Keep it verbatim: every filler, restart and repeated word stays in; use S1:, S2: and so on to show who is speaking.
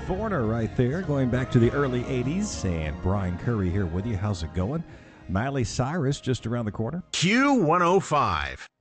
S1: Foreigner right there, going back to the early eighties. And Brian Curry here with you. How's it going? Miley Cyrus just around the corner.
S2: Q one oh five.